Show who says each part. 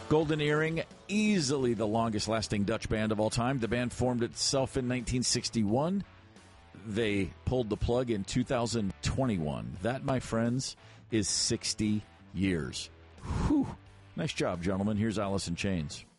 Speaker 1: Golden Earring, easily the longest-lasting Dutch band of all time. The band formed itself in 1961. They pulled the plug in 2021. That, my friends, is 60 years. Whew. Nice job, gentlemen. Here's Alice in Chains.